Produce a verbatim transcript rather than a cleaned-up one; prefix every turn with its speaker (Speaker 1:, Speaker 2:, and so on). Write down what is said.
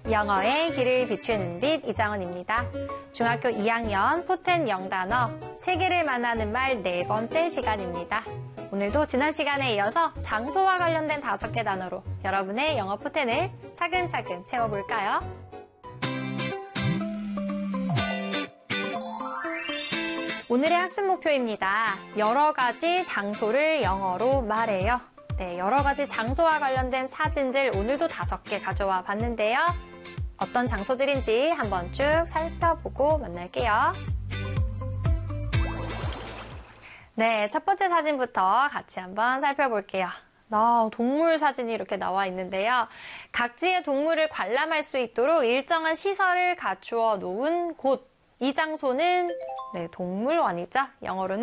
Speaker 1: 영어의 길을 비추는 빛 이정은입니다. 중학교 이 학년 포텐 영단어 세계를 만나는 말 네 번째 시간입니다. 오늘도 지난 시간에 이어서 장소와 관련된 다섯 개 단어로 여러분의 영어 포텐을 차근차근 채워볼까요? 오늘의 학습 목표입니다. 여러 가지 장소를 영어로 말해요. 네, 여러 가지 장소와 관련된 사진들 오늘도 다섯 개 가져와 봤는데요. 어떤 장소들인지 한번 쭉 살펴보고 만날게요. 네, 첫 번째 사진부터 같이 한번 살펴볼게요. 나 동물 사진이 이렇게 나와 있는데요. 각지의 동물을 관람할 수 있도록 일정한 시설을 갖추어 놓은 곳. 이 장소는 네, 동물원이죠. 영어로는